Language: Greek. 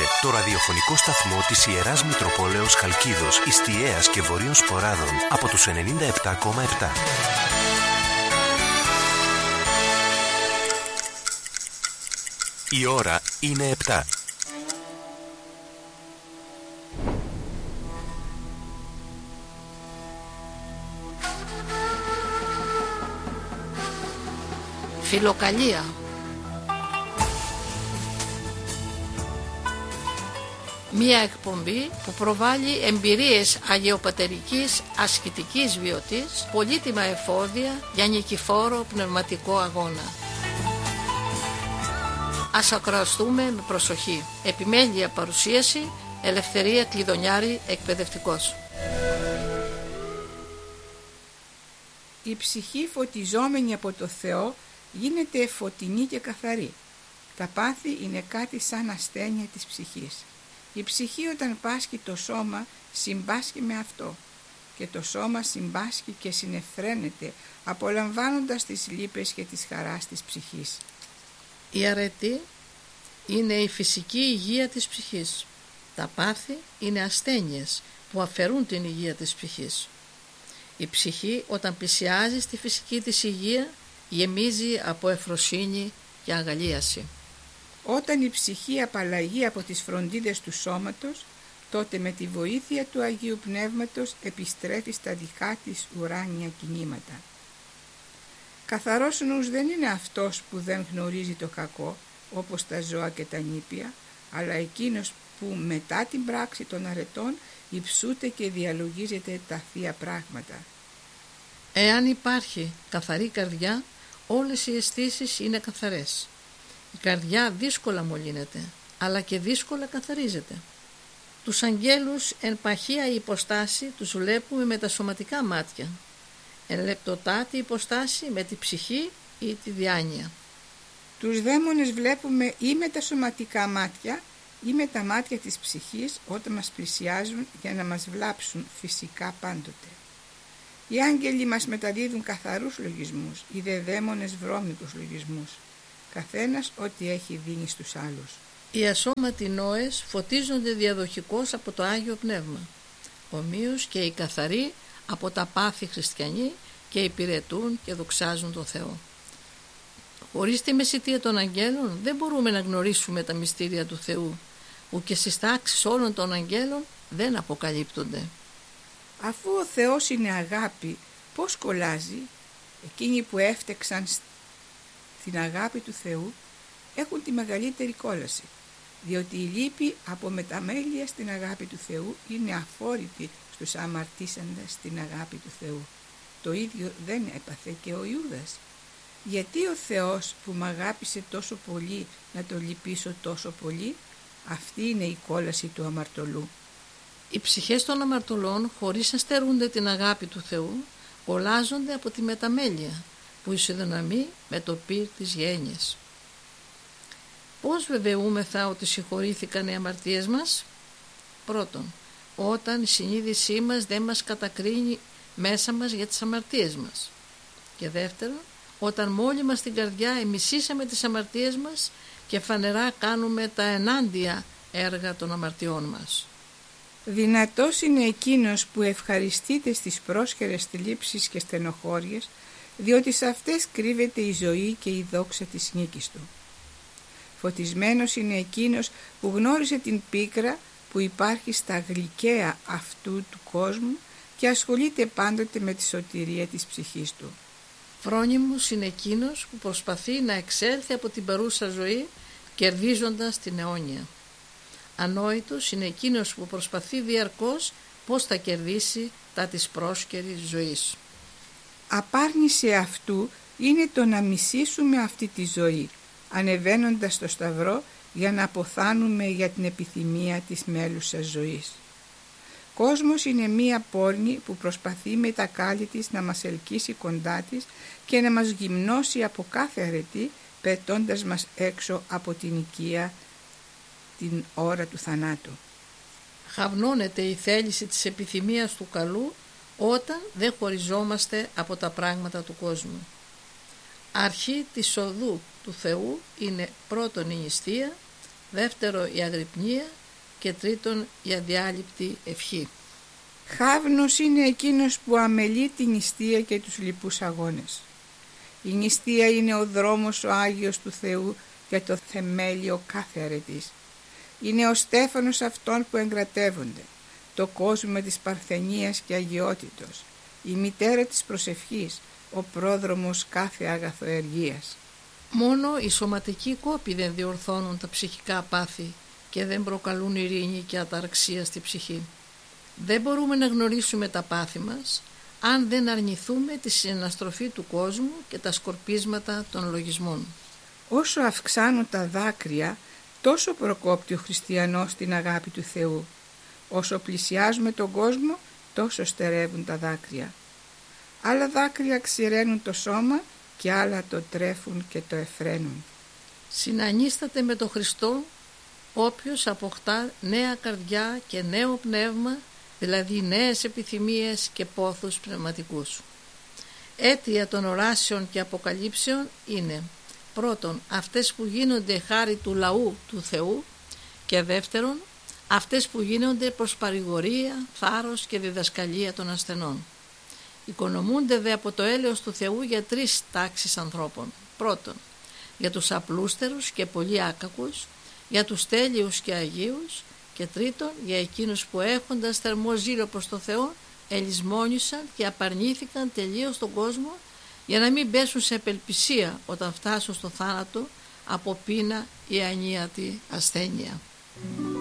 το ραδιοφωνικό σταθμό της Ιεράς Μητροπόλεως Χαλκίδος, Ιστιαίας και Βορείων Σποράδων από τους 97,7. Η ώρα είναι 7. Φιλοκαλία. Μία εκπομπή που προβάλλει εμπειρίες αγιοπατερικής ασκητικής βιωτής, πολύτιμα εφόδια για νικηφόρο πνευματικό αγώνα. Ας ακροαστούμε με προσοχή. Επιμέλεια παρουσίαση, Ελευθερία Κλειδονιάρη, εκπαιδευτικός. Η ψυχή φωτιζόμενη από το Θεό γίνεται φωτεινή και καθαρή. Τα πάθη είναι κάτι σαν ασθένεια της ψυχής. Η ψυχή όταν πάσχει το σώμα συμπάσχει με αυτό και το σώμα συμπάσχει και συνεφραίνεται απολαμβάνοντας τις λύπες και τις χαράς της ψυχής. Η αρετή είναι η φυσική υγεία της ψυχής. Τα πάθη είναι ασθένειες που αφαιρούν την υγεία της ψυχής. Η ψυχή όταν πλησιάζει στη φυσική της υγεία γεμίζει από ευφροσύνη και αγαλίαση. Όταν η ψυχή απαλλαγεί από τις φροντίδες του σώματος, τότε με τη βοήθεια του Αγίου Πνεύματος επιστρέφει στα δικά της ουράνια κινήματα. Καθαρός νους δεν είναι αυτός που δεν γνωρίζει το κακό, όπως τα ζώα και τα νήπια, αλλά εκείνος που μετά την πράξη των αρετών υψούται και διαλογίζεται τα θεία πράγματα. Εάν υπάρχει καθαρή καρδιά, όλες οι αισθήσεις είναι καθαρές. Η καρδιά δύσκολα μολύνεται, αλλά και δύσκολα καθαρίζεται. Τους αγγέλους εν παχεία υποστάση τους βλέπουμε με τα σωματικά μάτια, εν λεπτοτάτη υποστάση με τη ψυχή ή τη διάνοια. Τους δαίμονες βλέπουμε ή με τα σωματικά μάτια ή με τα μάτια της ψυχής όταν μας πλησιάζουν για να μας βλάψουν φυσικά πάντοτε. Οι άγγελοι μας μεταδίδουν καθαρούς λογισμούς, οι δε δαίμονες βρώμικους λογισμούς. Καθένας ό,τι έχει δίνει στους άλλους. Οι ασώματοι νόες φωτίζονται διαδοχικώς από το Άγιο Πνεύμα. Ομοίως και οι καθαροί από τα πάθη χριστιανοί και υπηρετούν και δοξάζουν τον Θεό. Χωρίς τη μεσητεία των αγγέλων δεν μπορούμε να γνωρίσουμε τα μυστήρια του Θεού, που και στις τάξεις όλων των αγγέλων δεν αποκαλύπτονται. Αφού ο Θεός είναι αγάπη, πώς κολλάζει? Εκείνοι που έφτεξαν στην αγάπη του Θεού έχουν τη μεγαλύτερη κόλαση, διότι η λύπη από μεταμέλεια στην αγάπη του Θεού είναι αφόρητη στους αμαρτήσαντες στην αγάπη του Θεού. Το ίδιο δεν έπαθε και ο Ιούδας. Γιατί ο Θεός που μ' αγάπησε τόσο πολύ να τον λυπήσω τόσο πολύ? Αυτή είναι η κόλαση του αμαρτωλού. Οι ψυχές των αμαρτωλών, χωρίς να στερούνται την αγάπη του Θεού, κολλάζονται από τη μεταμέλεια που ισοδυναμεί με το πυρ της γένειας. Πώς βεβαιούμεθα ότι συγχωρήθηκαν οι αμαρτίες μας? Πρώτον, όταν η συνείδησή μας δεν μας κατακρίνει μέσα μας για τις αμαρτίες μας. Και δεύτερον, όταν μόλι μας στην καρδιά εμισήσαμε τις αμαρτίες μας και φανερά κάνουμε τα ενάντια έργα των αμαρτιών μας. Δυνατός είναι εκείνος που ευχαριστείται στις πρόσχερες θλίψεις και στενοχώριες, διότι σε αυτές κρύβεται η ζωή και η δόξα της νίκης του. Φωτισμένος είναι εκείνος που γνώρισε την πίκρα που υπάρχει στα γλυκαία αυτού του κόσμου και ασχολείται πάντοτε με τη σωτηρία της ψυχής του. Φρόνιμος είναι εκείνος που προσπαθεί να εξέλθει από την παρούσα ζωή κερδίζοντας την αιώνια. Ανόητος είναι εκείνος που προσπαθεί διαρκώς πώς θα κερδίσει τα της πρόσκαιρης ζωής. Απάρνηση αυτού είναι το να μισήσουμε αυτή τη ζωή, ανεβαίνοντας στο σταυρό για να αποθάνουμε για την επιθυμία της μέλουσας ζωής. Κόσμος είναι μία πόρνη που προσπαθεί με τα κάλλη της να μας ελκύσει κοντά της και να μας γυμνώσει από κάθε αρετή, πετώντας μας έξω από την οικία την ώρα του θανάτου. Χαυνώνεται η θέληση της επιθυμίας του καλού όταν δεν χωριζόμαστε από τα πράγματα του κόσμου. Αρχή της οδού του Θεού είναι πρώτον η νηστεία, δεύτερο η αγρυπνία και τρίτον η αδιάλειπτη ευχή. Χάβνος είναι εκείνος που αμελεί την νηστεία και τους λοιπούς αγώνες. Η νηστεία είναι ο δρόμος ο Άγιος του Θεού και το θεμέλιο κάθε αρετής. Είναι ο στέφανος αυτών που εγκρατεύονται, το κόσμο της παρθενίας και αγιότητος, η μητέρα της προσευχής, ο πρόδρομος κάθε αγαθοεργίας. Μόνο οι σωματικοί κόποι δεν διορθώνουν τα ψυχικά πάθη και δεν προκαλούν ειρήνη και αταραξία στη ψυχή. Δεν μπορούμε να γνωρίσουμε τα πάθη μας αν δεν αρνηθούμε τη συναστροφή του κόσμου και τα σκορπίσματα των λογισμών. Όσο αυξάνουν τα δάκρυα, τόσο προκόπτει ο χριστιανός την αγάπη του Θεού. Όσο πλησιάζουμε τον κόσμο, τόσο στερεύουν τα δάκρυα. Άλλα δάκρυα ξηραίνουν το σώμα και άλλα το τρέφουν και το εφραίνουν. Συνανίσταται με τον Χριστό όποιος αποκτά νέα καρδιά και νέο πνεύμα, δηλαδή νέες επιθυμίες και πόθους πνευματικούς. Αίτια των οράσεων και αποκαλύψεων είναι πρώτον αυτές που γίνονται χάρη του λαού του Θεού και δεύτερον αυτές που γίνονται προς παρηγορία, θάρρος και διδασκαλία των ασθενών. Οικονομούνται δε από το έλεος του Θεού για τρεις τάξεις ανθρώπων. Πρώτον, για τους απλούστερους και πολύ άκακους, για τους τέλειους και αγίους και τρίτον, για εκείνους που έχοντας θερμό ζήλο προς το Θεό ελισμόνησαν και απαρνήθηκαν τελείως τον κόσμο για να μην πέσουν σε απελπισία όταν φτάσουν στο θάνατο από πείνα ή ανίατη ασθένεια.